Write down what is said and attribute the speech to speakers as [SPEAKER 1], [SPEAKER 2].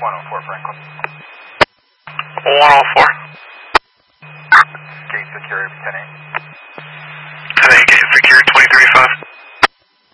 [SPEAKER 1] 104 Franklin.
[SPEAKER 2] 104.
[SPEAKER 1] Gate secure, 10-8.
[SPEAKER 2] 10-8, gate secure, 2035.